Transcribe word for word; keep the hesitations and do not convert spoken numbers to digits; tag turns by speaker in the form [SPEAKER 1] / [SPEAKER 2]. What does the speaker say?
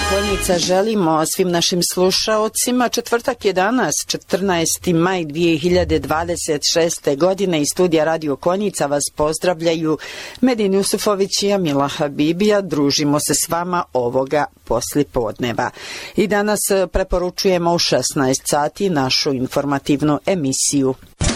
[SPEAKER 1] Konjica želimo svim našim slušaocima. Četvrtak je danas, četrnaesti maj dvije hiljade dvadeset šeste. godine iz studija Radio Konjica vas pozdravljaju Medin Jusufović i Amila Habibija. Družimo se s vama ovoga poslijepodneva. I danas preporučujemo u šesnaest sati našu informativnu emisiju.